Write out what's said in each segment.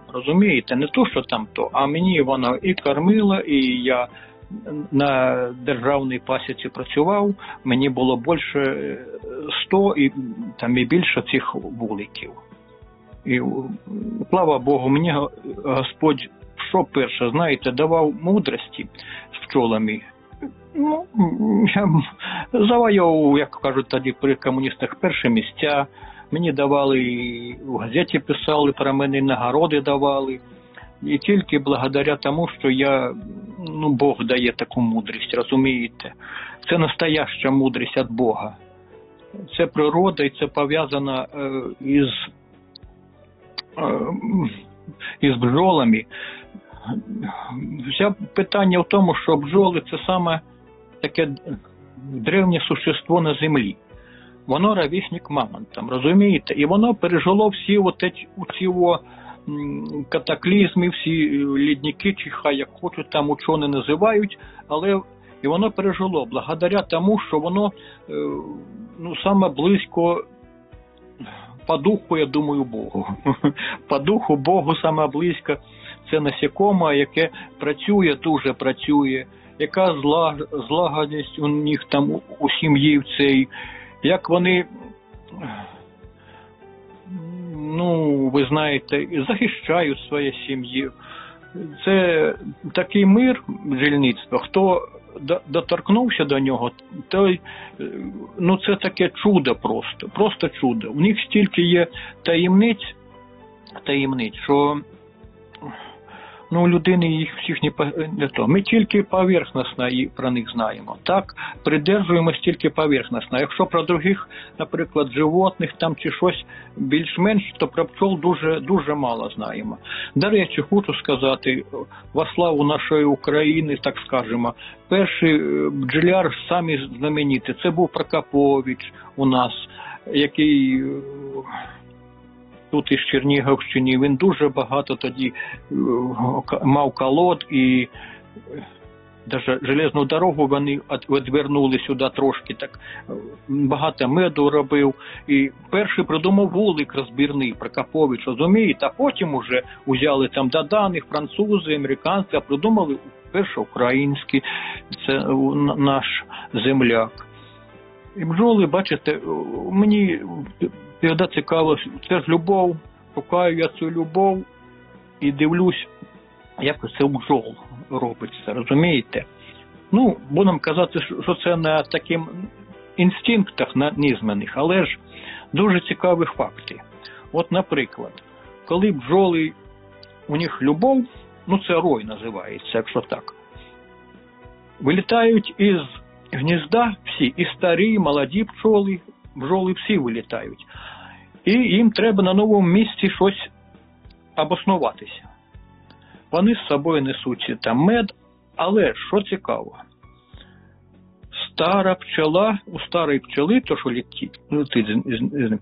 Розумієте? Не то, що там то, а мені вона і кормила, і я на державній пасіці працював, мені було більше 100 і там і більше цих вуликів. І слава Богу, мені Господь, що перше, знаєте, давав мудрості з пчолами. Ну, я завоював, як кажуть тоді при комуністах, перші місця. Мені давали, в газеті писали про мене, нагороди давали. І тільки благодаря тому, що Бог дає таку мудрість, розумієте? Це настояща мудрість від Бога. Це природа, і це пов'язано із бджолами. Вся питання в тому, що бджоли – це саме таке древнє существо на землі. Воно ровесник мамонтам, розумієте? І воно пережило всі ці катаклізми, всі лідники, чи хай як хочуть, там учені називають, але і воно пережило благодаря тому, що воно саме близько по духу, я думаю, Богу. По духу Богу саме близько це насекоме, яке працює, дуже працює, яка злагодність у них там у сім'ї в цій, як вони, ви знаєте, захищають свою сім'ю. Це такий мир бджільництва, хто доторкнувся до нього, той, це таке чудо просто чудо. У них стільки є таємниць, що у людини їх всіх не то. Ми тільки поверхностно про них знаємо. Так, придержуємось тільки поверхностно. Якщо про других, наприклад, животних там чи щось більш-менш, то про пчол дуже, дуже мало знаємо. До речі, хочу сказати, во славу нашої України, так скажемо, перший бджоляр, самі знамениті, це був Прокопович у нас, який тут із Чернігівщини, він дуже багато тоді мав колод, і навіть железну дорогу вони відвернули сюди трошки, так багато меду робив. І перший придумав вулик розбірний, Прокопович, розумієте, а потім уже взяли там доданих, французи, американці, а придумали перший український, це наш земляк. І бджоли, бачите, мені завжди цікаво, це ж любов, шукаю я цю любов і дивлюсь, як це у бджол робиться, розумієте? Будемо казати, що це на таких інстинктах низменних, але ж дуже цікаві факти. От, наприклад, коли бджоли, у них любов, це рой називається, якщо так, вилітають із гнізда всі, і старі, і молоді бджоли всі вилітають. І їм треба на новому місці щось обоснуватися. Вони з собою несуть там мед, але що цікаво, стара пчела, у старої пчели, то що летить з ним,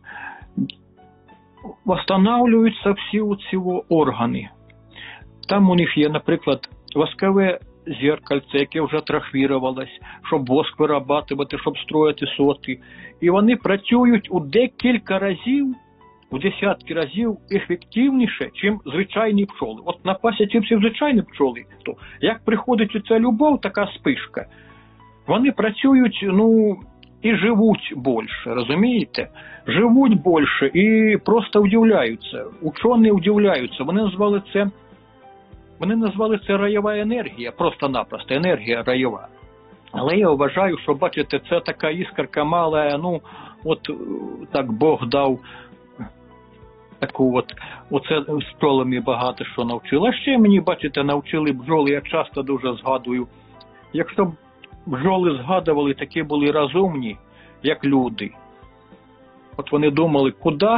восстанавливаються всі ці органи. Там у них є, наприклад, воскове зеркальце, яке вже атрофірувалось, щоб воск вирабатувати, щоб строїти соти. І вони працюють у декілька разів, у десятки разів ефективніше, ніж звичайні пчоли. От на пасіці всі звичайні пчоли, то як приходить ця любов, така спишка, вони працюють, і живуть більше, розумієте? Живуть більше і просто удивляються. Учені удивляються. Вони назвали це райова енергія, просто-напросто енергія райова. Але я вважаю, що, бачите, це така іскорка мала, так Бог дав таку оце з пчолами багато що навчили. А ще мені, бачите, навчили бджоли, я часто дуже згадую. Якщо б бджоли згадували, такі були розумні, як люди. От вони думали, куди?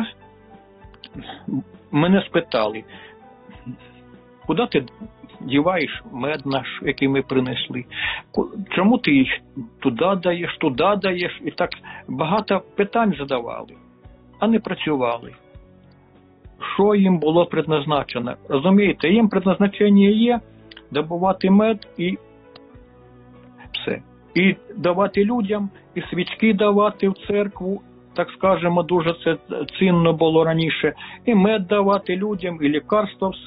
Мене спитали, куди ти діваєш мед наш, який ми принесли? Чому ти їх туди даєш? І так багато питань задавали, а не працювали. Що їм було предназначено? Розумієте, їм предназначення є добувати мед і все. І давати людям, і свічки давати в церкву, так скажемо, дуже це цінно було раніше, і мед давати людям, і лікарства,